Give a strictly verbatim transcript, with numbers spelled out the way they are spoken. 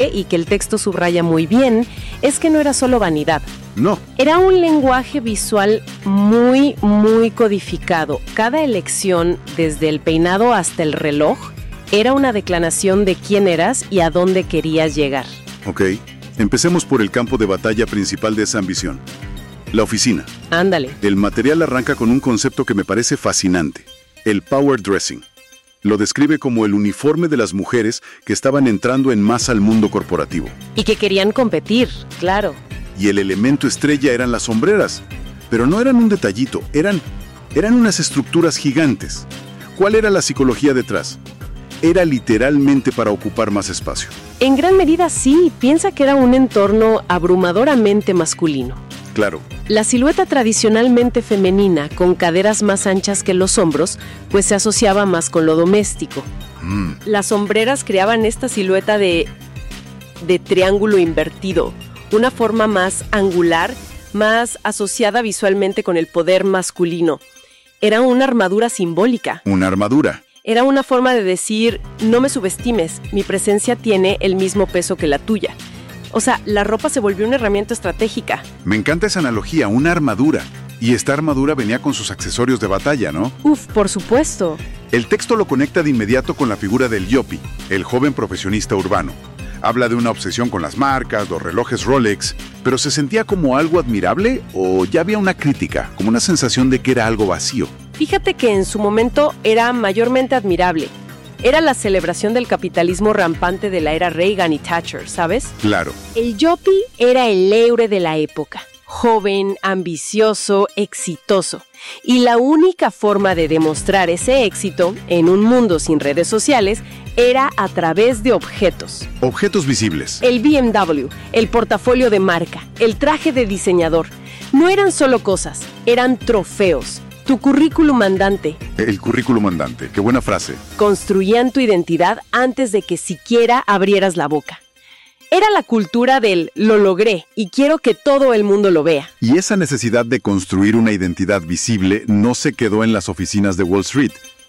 interesante y que el texto subraya muy bien es que no era solo vanidad. No. Era un lenguaje visual muy, muy codificado. Cada elección, desde el peinado hasta el reloj, era una declaración de quién eras y a dónde querías llegar. Ok, empecemos por el campo de batalla principal de esa ambición. La oficina. Ándale. El material arranca con un concepto que me parece fascinante. El power dressing. Lo describe como el uniforme de las mujeres que estaban entrando en masa al mundo corporativo. Y que querían competir, claro. Y el elemento estrella eran las sombreras. Pero no eran un detallito, eran, eran unas estructuras gigantes. ¿Cuál era la psicología detrás? Era literalmente para ocupar más espacio. En gran medida sí, piensa que era un entorno abrumadoramente masculino. Claro. La silueta tradicionalmente femenina, con caderas más anchas que los hombros, pues se asociaba más con lo doméstico. Mm. Las sombreras creaban esta silueta de, de triángulo invertido, una forma más angular, más asociada visualmente con el poder masculino. Era una armadura simbólica. Una armadura. Era una forma de decir, no me subestimes, mi presencia tiene el mismo peso que la tuya. O sea, la ropa se volvió una herramienta estratégica. Me encanta esa analogía, una armadura. Y esta armadura venía con sus accesorios de batalla, ¿no? Uf, por supuesto. El texto lo conecta de inmediato con la figura del yopi, el joven profesionista urbano. Habla de una obsesión con las marcas, los relojes Rolex, pero ¿se sentía como algo admirable o ya había una crítica, como una sensación de que era algo vacío? Fíjate que en su momento era mayormente admirable. Era la celebración del capitalismo rampante de la era Reagan y Thatcher, ¿sabes? Claro. El yopi era el héroe de la época. Joven, ambicioso, exitoso. Y la única forma de demostrar ese éxito, en un mundo sin redes sociales, era a través de objetos. Objetos visibles. El B M W, el portafolio de marca, el traje de diseñador. No eran solo cosas, eran trofeos. Tu currículum andante. El currículum andante, qué buena frase. Construían tu identidad antes de que siquiera abrieras la boca. Era la cultura del lo logré y quiero que todo el mundo lo vea. Y esa necesidad de construir una identidad visible no se quedó en las oficinas de Wall Street.